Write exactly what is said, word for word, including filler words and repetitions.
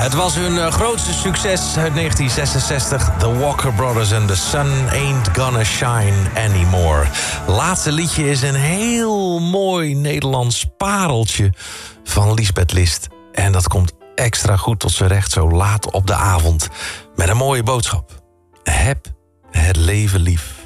Het was hun uh, grootste succes uit negentien zesenzestig. The Walker Brothers and The Sun Ain't Gonna Shine Anymore. Laatste liedje is een heel mooi Nederlands pareltje van Liesbeth List. En dat komt extra goed tot z'n recht zo laat op de avond. Met een mooie boodschap. Heb het leven lief.